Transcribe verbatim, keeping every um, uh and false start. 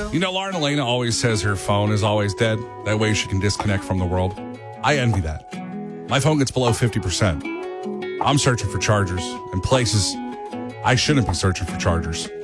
You know, Lauren Elena always says her phone is always dead. That way she can disconnect from the world. I envy that. My phone gets below fifty percent. I'm searching for chargers and places I shouldn't be searching for chargers.